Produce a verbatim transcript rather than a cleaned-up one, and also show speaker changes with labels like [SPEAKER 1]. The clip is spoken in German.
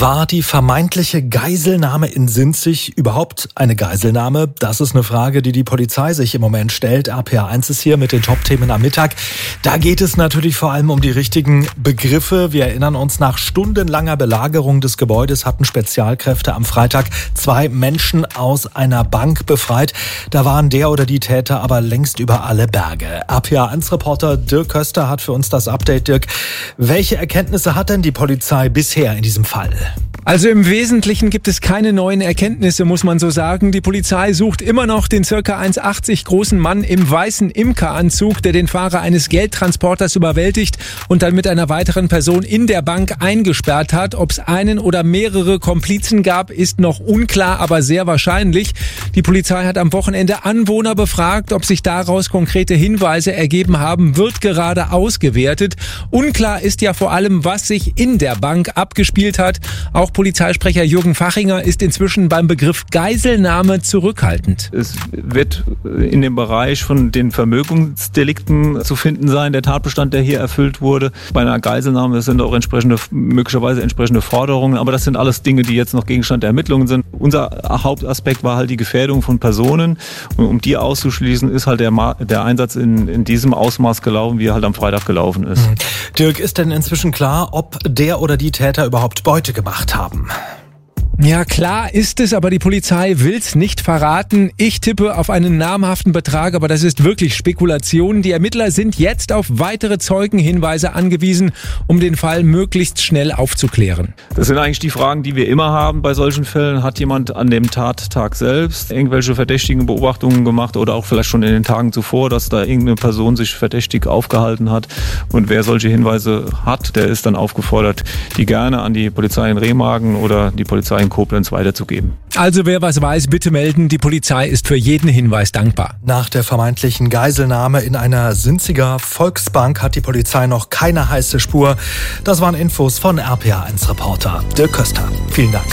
[SPEAKER 1] War die vermeintliche Geiselnahme in Sinzig überhaupt eine Geiselnahme? Das ist eine Frage, die die Polizei sich im Moment stellt. R P R eins ist hier mit den Top-Themen am Mittag. Da geht es natürlich vor allem um die richtigen Begriffe. Wir erinnern uns, nach stundenlanger Belagerung des Gebäudes hatten Spezialkräfte am Freitag zwei Menschen aus einer Bank befreit. Da waren der oder die Täter aber längst über alle Berge. R P R eins Reporter Dirk Köster hat für uns das Update. Dirk, welche Erkenntnisse hat denn die Polizei bisher in diesem Fall?
[SPEAKER 2] Also im Wesentlichen gibt es keine neuen Erkenntnisse, muss man so sagen. Die Polizei sucht immer noch den ca. eins Komma achtzig großen Mann im weißen Imkeranzug, der den Fahrer eines Geldtransporters überwältigt und dann mit einer weiteren Person in der Bank eingesperrt hat. Ob es einen oder mehrere Komplizen gab, ist noch unklar, aber sehr wahrscheinlich. Die Polizei hat am Wochenende Anwohner befragt. Ob sich daraus konkrete Hinweise ergeben haben, wird gerade ausgewertet. Unklar ist ja vor allem, was sich in der Bank abgespielt hat. Auch Polizeisprecher Jürgen Fachinger ist inzwischen beim Begriff Geiselnahme zurückhaltend.
[SPEAKER 3] Es wird in dem Bereich von den Vermögensdelikten zu finden sein, der Tatbestand, der hier erfüllt wurde. Bei einer Geiselnahme sind auch entsprechende, möglicherweise entsprechende Forderungen, aber das sind alles Dinge, die jetzt noch Gegenstand der Ermittlungen sind. Unser Hauptaspekt war halt die Gefährdung von Personen, und um die auszuschließen, ist halt der, Ma- der Einsatz in, in diesem Ausmaß gelaufen, wie er halt am Freitag gelaufen ist.
[SPEAKER 1] Mhm. Dirk, ist denn inzwischen klar, ob der oder die Täter überhaupt Beute gemacht haben? haben.
[SPEAKER 2] Ja, klar ist es, aber die Polizei will's nicht verraten. Ich tippe auf einen namhaften Betrag, aber das ist wirklich Spekulation. Die Ermittler sind jetzt auf weitere Zeugenhinweise angewiesen, um den Fall möglichst schnell aufzuklären.
[SPEAKER 3] Das sind eigentlich die Fragen, die wir immer haben bei solchen Fällen. Hat jemand an dem Tattag selbst irgendwelche verdächtigen Beobachtungen gemacht oder auch vielleicht schon in den Tagen zuvor, dass da irgendeine Person sich verdächtig aufgehalten hat? Und wer solche Hinweise hat, der ist dann aufgefordert, die gerne an die Polizei in Remagen oder die Polizei in Koblenz weiterzugeben.
[SPEAKER 2] Also wer was weiß, bitte melden. Die Polizei ist für jeden Hinweis dankbar.
[SPEAKER 1] Nach der vermeintlichen Geiselnahme in einer Sinziger Volksbank hat die Polizei noch keine heiße Spur. Das waren Infos von R P R eins Reporter Dirk Köster. Vielen Dank.